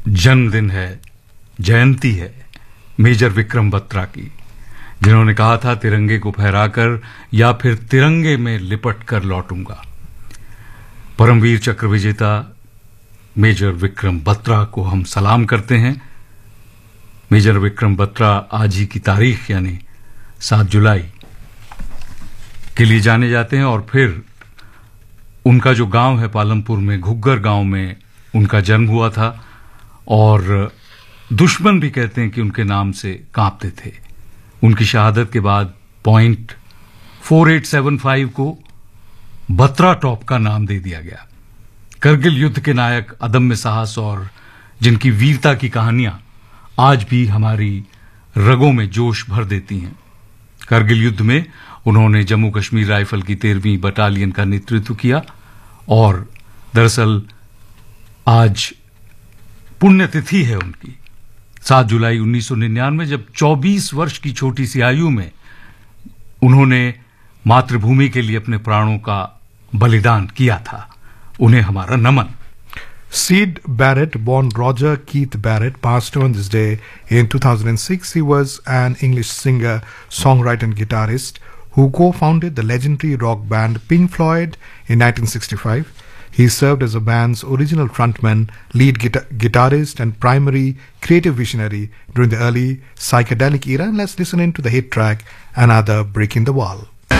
जन्मदिन है, जयंती है मेजर विक्रम बत्रा की, जिन्होंने कहा था तिरंगे को फहराकर या फिर तिरंगे में लिपट कर लौटूंगा। परमवीर चक्र विजेता मेजर विक्रम बत्रा को हम सलाम करते हैं। मेजर विक्रम बत्रा आज ही की तारीख यानी 7 जुलाई के लिए जाने जाते हैं और फिर उनका जो गांव है पालमपुर में, घुग्गर गांव में उनका जन्म हुआ था और दुश्मन भी कहते हैं कि उनके नाम से कांपते थे। उनकी शहादत के बाद पॉइंट 4875 को बत्रा टॉप का नाम दे दिया गया। करगिल युद्ध के नायक, अदम्य साहस और जिनकी वीरता की कहानियां आज भी हमारी रगों में जोश भर देती हैं। करगिल युद्ध में उन्होंने जम्मू कश्मीर राइफल की 13वीं बटालियन का नेतृत्व किया और दरअसल आज पुण्यतिथि है उनकी 7 जुलाई 1999, जब 24 वर्ष की छोटी सी आयु में उन्होंने मातृभूमि के लिए अपने प्राणों का बलिदान किया था। उन्हें हमारा नमन। Sid Barrett, born Roger Keith Barrett, passed on this day in 2006. He was an English singer, songwriter and guitarist who co-founded the legendary rock band Pink Floyd in 1965. He served as the band's original frontman, lead guitarist and primary creative visionary during the early psychedelic era. And let's listen into the hit track, Another Brick in the Wall.